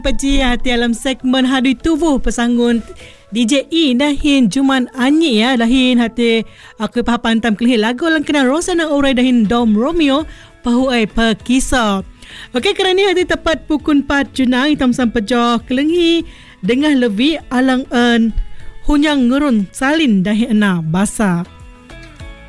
Peci hati alam segmen Hadui Tubuh Pesangun DJ E dahin Juman Anyi ya dahin hati aku papantam kelih lagu lang kena Rosana Orai dahin Dom Romeo pahuai pakisah. Okey, kerana hati tepat pukul 4 junang hitam sampai joh kelenghi dengah lebih alang en hunyang ngurun salin dahin ena basa.